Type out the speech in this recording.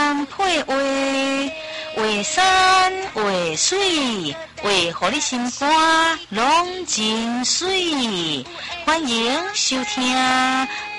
山配画，画山画水，画予你心肝拢真水。欢迎收听。